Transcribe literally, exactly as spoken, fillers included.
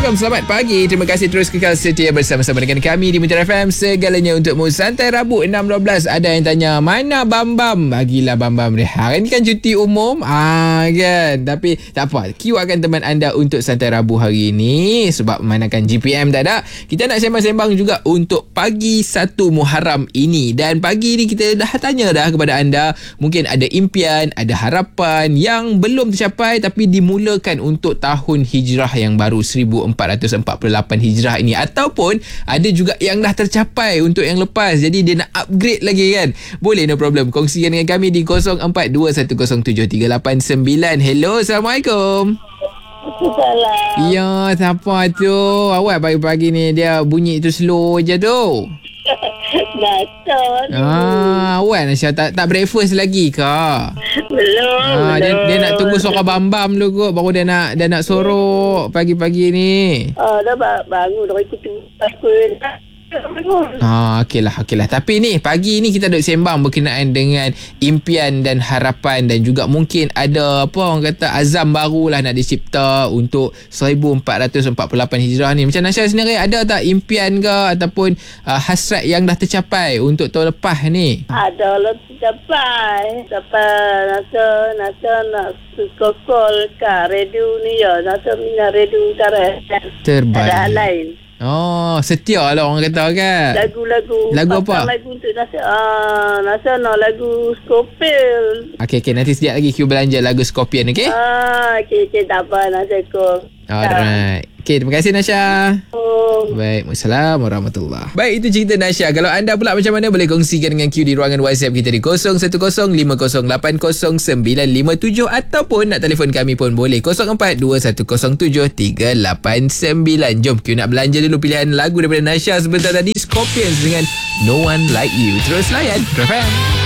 Assalamualaikum, selamat pagi. Terima kasih terus kekal setia bersama-sama dengan kami di Muntara F M. Segalanya untukmu. Santai Rabu enam dua belas. Ada yang tanya, mana Bam-Bam? Bagilah Bam-Bam dia. Hari ni kan cuti umum. Ah kan. Tapi tak apa. Q akan teman anda untuk Santai Rabu hari ini. Sebab memandangkan G P M tak ada, kita nak sembang-sembang juga untuk pagi satu Muharram ini. Dan pagi ni kita dah tanya dah kepada anda. Mungkin ada impian, ada harapan yang belum tercapai tapi dimulakan untuk tahun hijrah yang baru seribu empat ratus empat puluh lapan hijrah ini, ataupun ada juga yang dah tercapai untuk yang lepas, jadi dia nak upgrade lagi kan. Boleh, no problem, kongsikan dengan kami di kosong empat dua satu kosong tujuh tiga lapan sembilan. Hello, Assalamualaikum. Salam. Ya, siapa tu? Awak pagi-pagi ni dia bunyi tu slow je tu. Datang. Ah, awak Nasya tak tak breakfast lagi ke? Belum. Ah, dia, belum. dia nak tunggu suara Bam-Bam dulu kot, baru dia nak dia nak sorok pagi-pagi ni. Ah, dah ba- bangun dah ikut sekolah. Bangun. Ah, okeylah, okeylah. Tapi ni pagi ni kita duk sembang berkenaan dengan impian dan harapan, dan juga mungkin ada apa orang kata azam barulah nak dicipta untuk seribu empat ratus empat puluh lapan hijrah ni. Macam Nasya sendiri, ada tak impian ke ataupun uh, hasrat yang dah tercapai untuk tahun lepas ni? Ada lah capai. Capai nasa nasa nak sukol ka radio ni ya. Nasa mina radio utara. Terbaik. Ada hal lain. Oh, setia lah orang kata kan. Lagu-lagu. Lagu apa? Pasang lagu untuk nasa. Ah, nasa nak lagu Skopil. Okey, okey, nanti sekejap lagi Q belanja lagu Scorpion, okey? Ah, okey, okey, tak apa nasa ko. Alright. Okey, terima kasih Nasya. Oh. Baik, Assalamualaikum warahmatullahi. Baik, itu cerita Nasya. Kalau anda pula macam mana, boleh kongsikan dengan Q di ruangan WhatsApp kita di kosong satu kosong lima kosong lapan kosong sembilan lima tujuh, ataupun nak telefon kami pun boleh kosong empat dua satu kosong tujuh tiga lapan sembilan. Jom Q nak belanja dulu pilihan lagu daripada Nasya sebentar tadi, Scorpions dengan No One Like You. Terus layan F M.